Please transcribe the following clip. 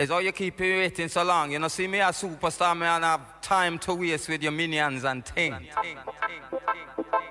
It's how you keep me waiting so long. You know, see me a superstar, man, I have time to waste with your minions and things.